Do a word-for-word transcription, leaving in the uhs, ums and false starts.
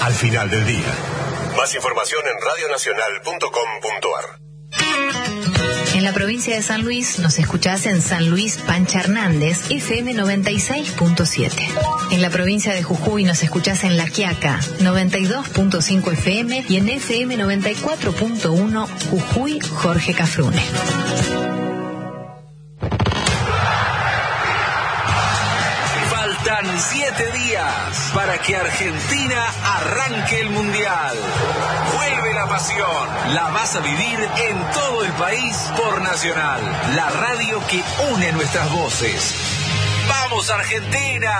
al final del día. Más información en radio nacional punto com punto a r. En la provincia de San Luis nos escuchás en San Luis Pancha Hernández, F M noventa y seis punto siete. En la provincia de Jujuy nos escuchás en La Quiaca, noventa y dos punto cinco F M y en F M noventa y cuatro punto uno Jujuy Jorge Cafrune. Faltan siete días para que Argentina arranque el Mundial. Vuelve la pasión. La vas a vivir en todo el país por Nacional, la radio que une nuestras voces. ¡Vamos, Argentina!